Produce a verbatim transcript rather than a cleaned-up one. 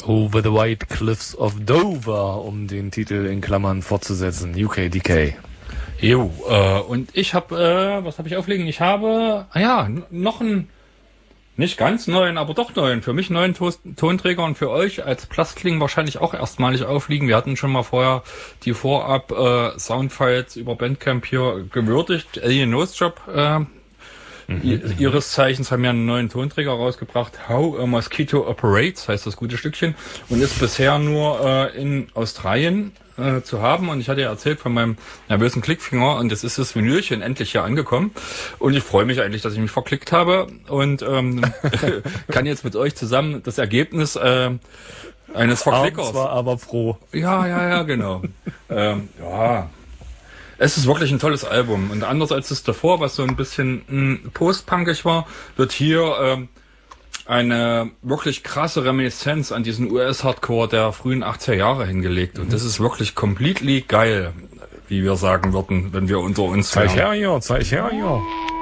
Over the White Cliffs of Dover, um den Titel in Klammern fortzusetzen. U K D K. Jo, äh, und ich habe, äh, was habe ich auflegen? Ich habe, ah ja, n- noch einen, nicht ganz neuen, aber doch neuen, für mich neuen Tos- Tonträger und für euch als Plastkling wahrscheinlich auch erstmalig aufliegen. Wir hatten schon mal vorher die Vorab äh, Soundfiles über Bandcamp hier gewürdigt. Alien Nose Job, äh, I- ihres Zeichens haben ja einen neuen Tonträger rausgebracht. How a Mosquito Operates heißt das gute Stückchen und ist bisher nur äh, in Australien äh, zu haben. Und ich hatte ja erzählt von meinem nervösen Klickfinger und jetzt ist das Vinylchen endlich hier angekommen. Und ich freue mich eigentlich, dass ich mich verklickt habe und ähm, kann jetzt mit euch zusammen das Ergebnis äh, eines Verklickers. Abends war aber froh. Ja, ja, ja, genau. ähm, ja. Es ist wirklich ein tolles Album. Und anders als das davor, was so ein bisschen mh, postpunkig war, wird hier ähm, eine wirklich krasse Reminiszenz an diesen U S-Hardcore der frühen achtziger Jahre hingelegt. Und das ist wirklich completely geil, wie wir sagen würden, wenn wir unter uns Zeig wären. her, ja, zeig her, ja.